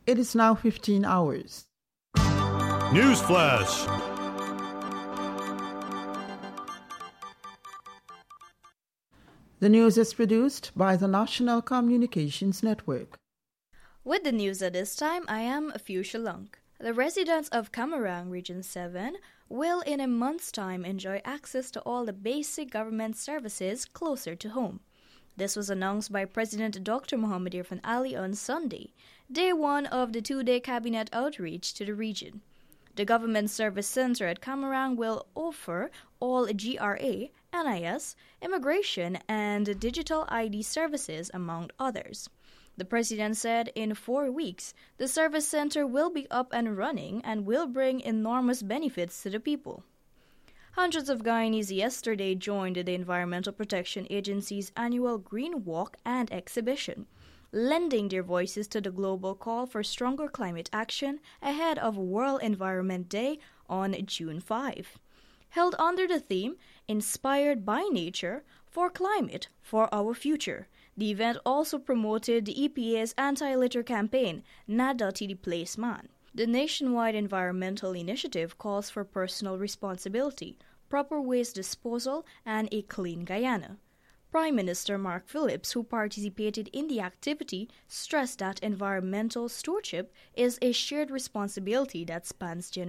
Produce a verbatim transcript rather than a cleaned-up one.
It is now fifteen hours. News Flash. The news is produced by the National Communications Network. With the news at this time, I am Fuchsia Lung. The residents of Camarang Region seven will in a month's time enjoy access to all the basic government services closer to home. This was announced by President Doctor Mohamed Irfan Ali on Sunday, day one of the two-day cabinet outreach to the region. The Government Service Center at Camarang will offer all G R A, N I S, immigration, and digital I D services, among others. The President said in four weeks, the service center will be up and running and will bring enormous benefits to the people. Hundreds of Guyanese yesterday joined the Environmental Protection Agency's annual Green Walk and exhibition, lending their voices to the global call for stronger climate action ahead of World Environment Day on June fifth. Held under the theme, Inspired by Nature, for Climate, for Our Future, the event also promoted the E P A's anti-litter campaign, Nada to the Place Man. The nationwide environmental initiative calls for personal responsibility, proper waste disposal, and a clean Guyana. Prime Minister Mark Phillips, who participated in the activity, stressed that environmental stewardship is a shared responsibility that spans generations.